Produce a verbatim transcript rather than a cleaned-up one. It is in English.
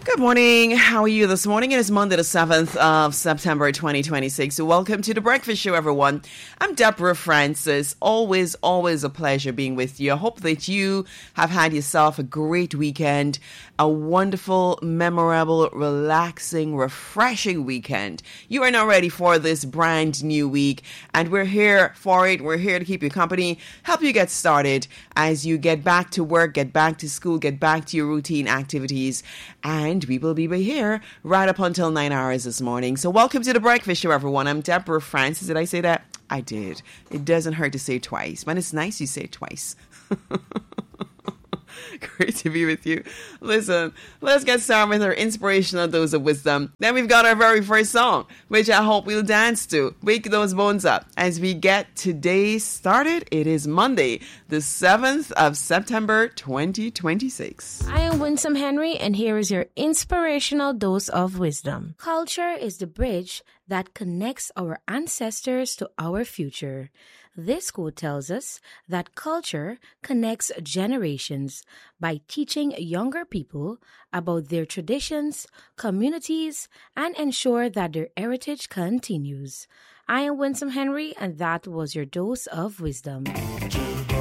Good morning. How are you this morning? It is Monday, the seventh of September, twenty twenty-six. Welcome to The Breakfast Show, everyone. I'm Deborah Francis. Always, always a pleasure being with you. I hope that you have had yourself a great weekend, a wonderful, memorable, relaxing, refreshing weekend. You are now ready for this brand new week, and we're here for it. We're here to keep you company, help you get started as you get back to work, get back to school, get back to your routine activities, and And we will be here right up until nine hours this morning. So welcome to The Breakfast Show, everyone. I'm Deborah Francis. Did I say that? I did. It doesn't hurt to say it twice. When it's nice, you say it twice. Great to be with you. Listen, let's get started with our inspirational dose of wisdom. Then we've got our very first song, which I hope we'll dance to. Wake those bones up as we get today started. It is Monday, the seventh of September, twenty twenty-six. I am Winsome Henry, and here is your inspirational dose of wisdom. Culture is the bridge that connects our ancestors to our future. This quote tells us that culture connects generations by teaching younger people about their traditions, communities, and ensure that their heritage continues. I am Winsome Henry, and that was your dose of wisdom.